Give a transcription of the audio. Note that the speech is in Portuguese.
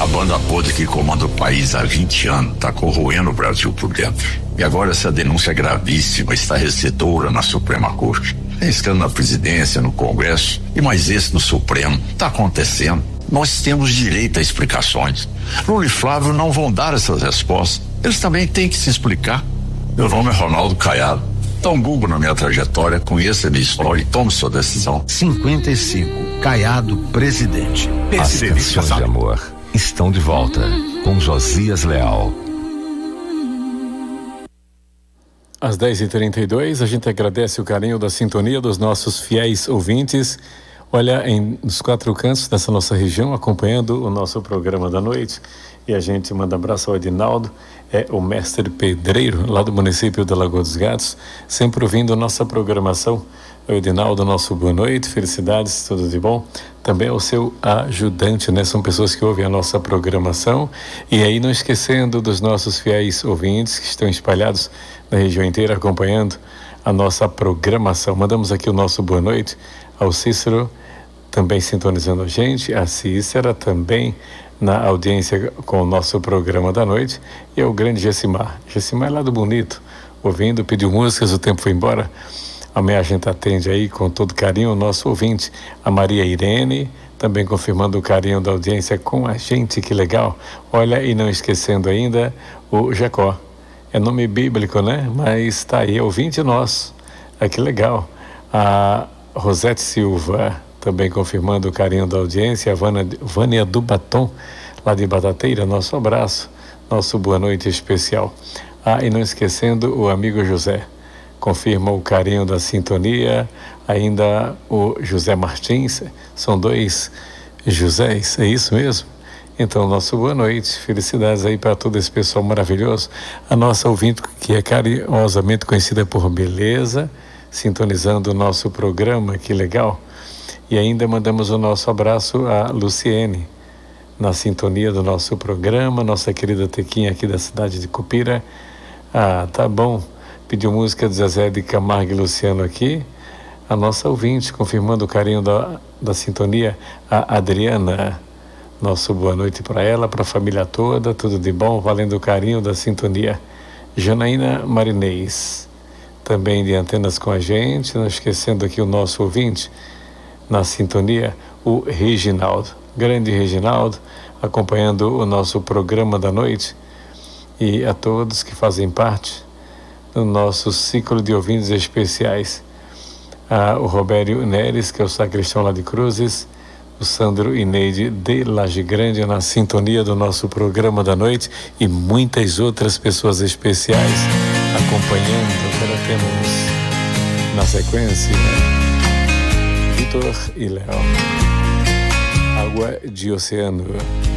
A banda podre que comanda o país há 20 anos está corroendo o Brasil por dentro. E agora essa denúncia gravíssima, estarrecedora na Suprema Corte. Tem escândalo na presidência, no Congresso e mais esse no Supremo. Está acontecendo. Nós temos direito a explicações. Lula e Flávio não vão dar essas respostas. Eles também têm que se explicar. Meu nome é Ronaldo Caiado. Dá um Google na minha trajetória, conheça a minha história e tome sua decisão. 55, Caiado presidente. As canções de amor estão de volta com Josias Leal. Às 10h32, a gente agradece o carinho da sintonia dos nossos fiéis ouvintes. Olha, nos 4 cantos dessa nossa região, acompanhando o nosso programa da noite. E a gente manda abraço ao Edinaldo, o mestre pedreiro lá do município da Lagoa dos Gatos, sempre ouvindo nossa programação. O Edinaldo, nosso boa noite, felicidades, tudo de bom. Também ao seu ajudante, né? São pessoas que ouvem a nossa programação. E aí, não esquecendo dos nossos fiéis ouvintes que estão espalhados na região inteira acompanhando a nossa programação. Mandamos aqui o nosso boa noite ao Cícero, também sintonizando a gente, a Cícera também na audiência com o nosso programa da noite, e ao grande Gessimar. Gessimar é lá do Bonito, ouvindo, pediu músicas, o tempo foi embora. Amanhã a gente atende aí com todo carinho o nosso ouvinte, a Maria Irene, também confirmando o carinho da audiência com a gente, que legal. Olha, e não esquecendo ainda o Jacó. É nome bíblico, né? Mas tá aí, ouvinte nosso. Que legal. A Rosete Silva, também confirmando o carinho da audiência. A Vânia do Batom, lá de Batateira, nosso abraço, nosso boa noite especial. E não esquecendo o amigo José, confirma o carinho da sintonia. Ainda o José Martins, são 2 Josés, é isso mesmo? Então, nosso boa noite, felicidades aí para todo esse pessoal maravilhoso. A nossa ouvinte, que é carinhosamente conhecida por Beleza, sintonizando o nosso programa, que legal. E ainda mandamos o nosso abraço a Luciene, na sintonia do nosso programa, nossa querida Tequinha aqui da cidade de Cupira. Tá bom, pediu música de Zezé de Camargo e Luciano aqui. A nossa ouvinte, confirmando o carinho da sintonia, a Adriana. Nosso boa noite para ela, para a família toda, tudo de bom, valendo o carinho da sintonia. Janaína Marinês, também de antenas com a gente, não esquecendo aqui o nosso ouvinte, na sintonia, o Reginaldo, grande Reginaldo, acompanhando o nosso programa da noite, e a todos que fazem parte do nosso ciclo de ouvintes especiais. O Robério Neres, que é o sacristão lá de Cruzes, o Sandro e Neide de Laje Grande na sintonia do nosso programa da noite, e muitas outras pessoas especiais acompanhando. Agora temos na sequência Vitor e Léo, Água de Oceano.